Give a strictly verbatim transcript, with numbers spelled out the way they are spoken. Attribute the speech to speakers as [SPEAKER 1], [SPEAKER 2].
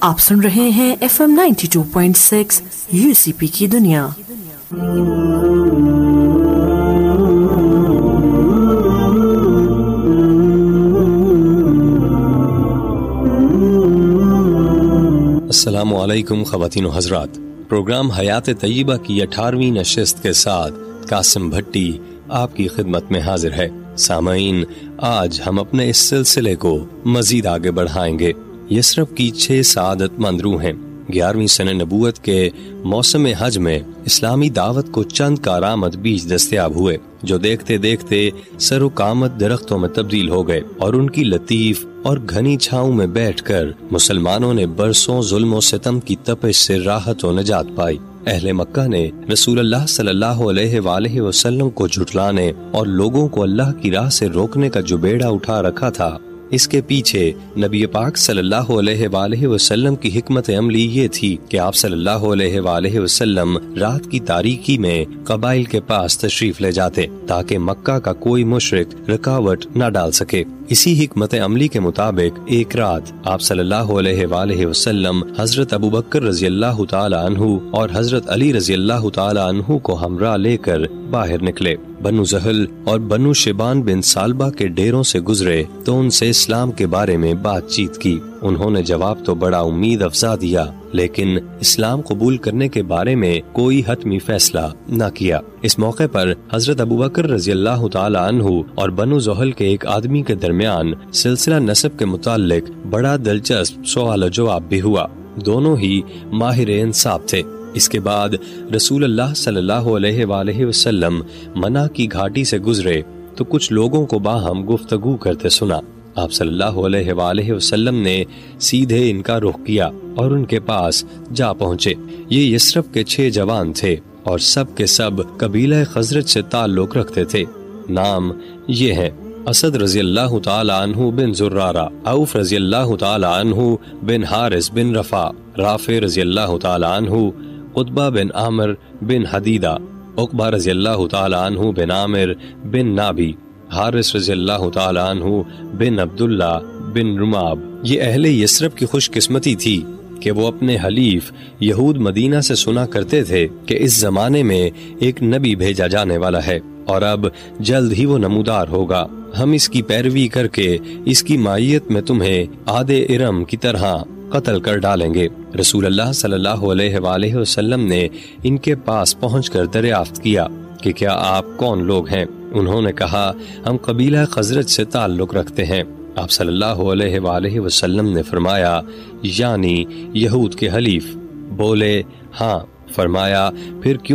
[SPEAKER 1] آپ سن رہے ہیں F M ninety two point six you سی پی کی دنیا۔
[SPEAKER 2] السلام علیکم خواتین و حضرات، پروگرام حیات طیبہ کی اٹھارہویں نشست کے ساتھ قاسم بھٹی آپ کی خدمت میں حاضر ہے۔ سامعین، آج ہم اپنے اس سلسلے کو مزید آگے بڑھائیں گے۔ یثرب کی چھ سعادت مند روح ہیں۔ گیارہویں سنہ نبوت کے موسم حج میں اسلامی دعوت کو چند کارآمد بیج دستیاب ہوئے جو دیکھتے دیکھتے سر و قامت درختوں میں تبدیل ہو گئے، اور ان کی لطیف اور گھنی چھاؤں میں بیٹھ کر مسلمانوں نے برسوں ظلم و ستم کی تپش سے راحت و نجات پائی۔ اہل مکہ نے رسول اللہ صلی اللہ علیہ وآلہ وسلم کو جھٹلانے اور لوگوں کو اللہ کی راہ سے روکنے کا جو بیڑا اٹھا رکھا تھا، اس کے پیچھے نبی پاک صلی اللہ علیہ وآلہ وسلم کی حکمت عملی یہ تھی کہ آپ صلی اللہ علیہ وآلہ وسلم رات کی تاریکی میں قبائل کے پاس تشریف لے جاتے تاکہ مکہ کا کوئی مشرک رکاوٹ نہ ڈال سکے۔ اسی حکمت عملی کے مطابق ایک رات آپ صلی اللہ علیہ وآلہ وسلم حضرت ابوبکر رضی اللہ تعالی عنہ اور حضرت علی رضی اللہ تعالی عنہ کو ہمراہ لے کر باہر نکلے۔ بنو زہل اور بنو شیبان بن سالبہ کے ڈیروں سے گزرے تو ان سے اسلام کے بارے میں بات چیت کی۔ انہوں نے جواب تو بڑا امید افزا دیا، لیکن اسلام قبول کرنے کے بارے میں کوئی حتمی فیصلہ نہ کیا۔ اس موقع پر حضرت ابوبکر رضی اللہ تعالی عنہ اور بنو زہل کے ایک آدمی کے درمیان سلسلہ نسب کے متعلق بڑا دلچسپ سوال و جواب بھی ہوا۔ دونوں ہی ماہر انصاف تھے۔ اس کے بعد رسول اللہ صلی اللہ علیہ وآلہ وسلم منع کی گھاٹی سے گزرے تو کچھ لوگوں کو باہم گفتگو کرتے سنا۔ آپ صلی اللہ علیہ وآلہ وسلم نے سیدھے ان کا رخ کیا اور ان کے پاس جا پہنچے۔ یہ یثرب کے چھ جوان تھے اور سب کے سب قبیلہ خزرج سے تعلق رکھتے تھے۔ نام یہ ہیں: اسد رضی اللہ تعالی عنہ بن زرارہ، عوف رضی اللہ تعالی عنہ بن حارث بن رفع، رافع رضی اللہ تعالی عنہ، قطبہ بن عامر بن حدیدہ، عقبہ رضی اللہ تعالی عنہ بن عامر بن نابی، حارث رضی اللہ تعالی عنہ بن عبداللہ بن رماب۔ یہ اہل یثرب کی خوش قسمتی تھی کہ وہ اپنے حلیف یہود مدینہ سے سنا کرتے تھے کہ اس زمانے میں ایک نبی بھیجا جانے والا ہے اور اب جلد ہی وہ نمودار ہوگا۔ ہم اس کی پیروی کر کے اس کی مائیت میں تمہیں عادِ ارم کی طرح قتل کر ڈالیں گے۔ رسول اللہ صلی اللہ علیہ وآلہ وسلم نے ان کے پاس پہنچ کر دریافت کیا کہ کیا آپ کون لوگ ہیں؟ انہوں نے کہا، ہم قبیلہ خزرج سے تعلق رکھتے ہیں۔ آپ صلی اللہ علیہ وآلہ وسلم نے فرمایا، یعنی یہود کے حلیف؟ بولے، ہاں۔ فرمایا، پھر کیوں